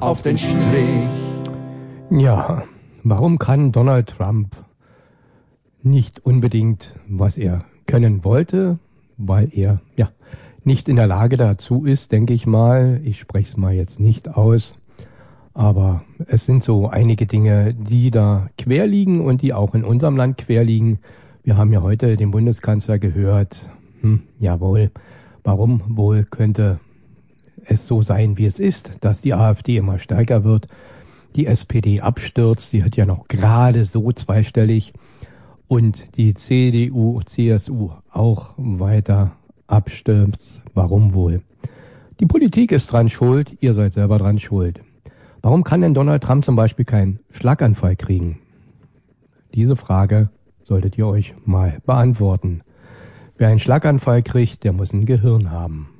auf den Strich. Ja, warum kann Donald Trump nicht unbedingt, was er können wollte, weil er nicht in der Lage dazu ist, denke ich mal. Ich spreche es mal jetzt nicht aus, aber es sind so einige Dinge, die da quer liegen und die auch in unserem Land quer liegen. Wir haben ja heute den Bundeskanzler gehört. Jawohl, warum wohl könnte es so sein, wie es ist, dass die AfD immer stärker wird, die SPD abstürzt, sie hat ja noch gerade so zweistellig und die CDU, CSU auch weiter abstürzt. Warum wohl? Die Politik ist dran schuld, ihr seid selber dran schuld. Warum kann denn Donald Trump zum Beispiel keinen Schlaganfall kriegen? Diese Frage solltet ihr euch mal beantworten. Wer einen Schlaganfall kriegt, der muss ein Gehirn haben.